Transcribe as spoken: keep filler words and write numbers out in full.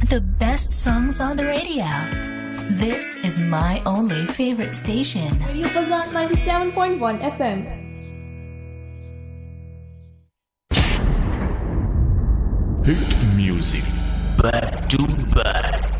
The best songs on the radio. This is my only favorite station. Radio Pulsar ninety-seven point one F M. Hit music back to back.